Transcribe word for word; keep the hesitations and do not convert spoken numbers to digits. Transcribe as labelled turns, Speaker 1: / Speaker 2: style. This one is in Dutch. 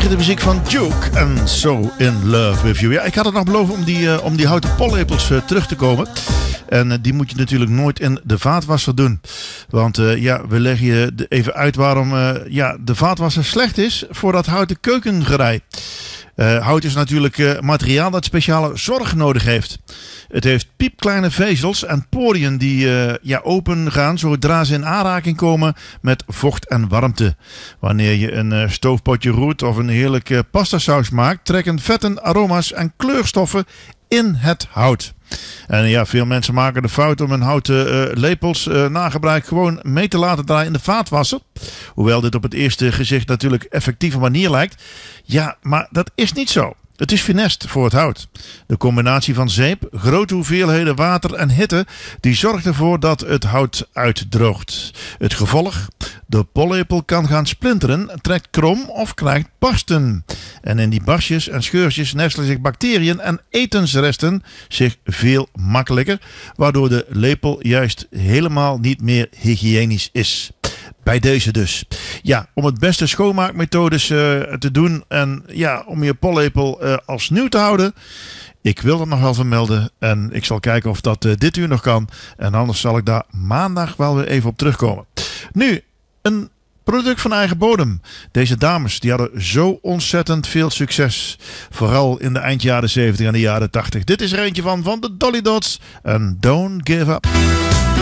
Speaker 1: de muziek van Duke en So In Love With You. Ja, ik had het nog beloofd om die, uh, om die houten pollepels uh, terug te komen. En uh, die moet je natuurlijk nooit in de vaatwasser doen. Want uh, ja, we leggen je even uit waarom uh, ja, de vaatwasser slecht is voor dat houten keukengerei. Uh, hout is natuurlijk uh, materiaal dat speciale zorg nodig heeft. Het heeft piepkleine vezels en poriën die uh, ja, open gaan zodra ze in aanraking komen met vocht en warmte. Wanneer je een uh, stoofpotje roert of een heerlijke pastasaus maakt, trekken vetten, aroma's en kleurstoffen in het hout. En ja, veel mensen maken de fout om hun houten uh, lepels uh, na gebruik gewoon mee te laten draaien in de vaatwasser. Hoewel dit op het eerste gezicht natuurlijk effectieve manier lijkt. Ja, maar dat is niet zo. Het is funest voor het hout. De combinatie van zeep, grote hoeveelheden water en hitte, die zorgt ervoor dat het hout uitdroogt. Het gevolg? De pollepel kan gaan splinteren, trekt krom of krijgt barsten. En in die barstjes en scheurtjes nestelen zich bacteriën en etensresten zich veel makkelijker, waardoor de lepel juist helemaal niet meer hygiënisch is. Bij deze dus. Ja, om het beste schoonmaakmethodes uh, te doen en ja, om je pollepel uh, als nieuw te houden. Ik wil dat nog wel vermelden en ik zal kijken of dat uh, dit uur nog kan. En anders zal ik daar maandag wel weer even op terugkomen. Nu, een product van eigen bodem. Deze dames die hadden zo ontzettend veel succes. Vooral in de eind jaren zeventig en de jaren tachtig. Dit is er eentje van van de Dolly Dots en Don't Give Up.